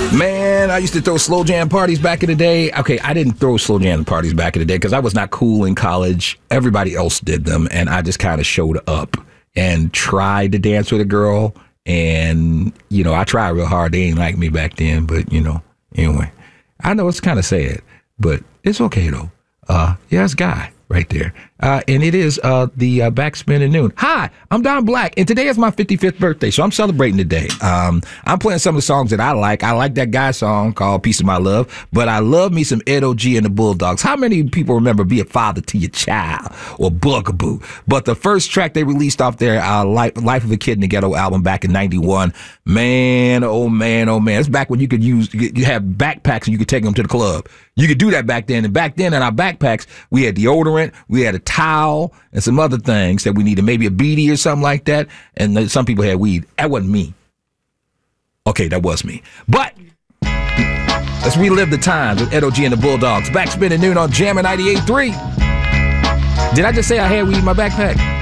Man, I used to throw slow jam parties back in the day. Okay, I didn't throw slow jam parties back in the day because I was not cool in college. Everybody else did them, and I just kind of showed up and tried to dance with a girl. And, you know, I tried real hard. They ain't like me back then, but, you know, anyway. I know it's kind of sad, but it's okay, though. Yeah, it's Guy right there. And it is the Backspin at Noon. Hi, I'm Don Black, and today is my 55th birthday, so I'm celebrating today. I'm playing some of the songs that I like. I like that Guy song called Piece of My Love, but I love me some Ed O.G. and the Bulldogs. How many people remember Be a Father to Your Child or Bugaboo? But the first track they released off their Life of a Kid in the Ghetto album back in 91, man, oh man, oh man. It's back when you have backpacks and you could take them to the club. You could do that back then. And back then in our backpacks, we had deodorant, we had a towel, and some other things that we needed, maybe a beanie or something like that. And some people had weed. That wasn't me. Okay, that was me. But let's relive the times with Ed O.G. and the Bulldogs. Backspin at Noon on Jammin' 98.3. Did I just say I had weed in my backpack?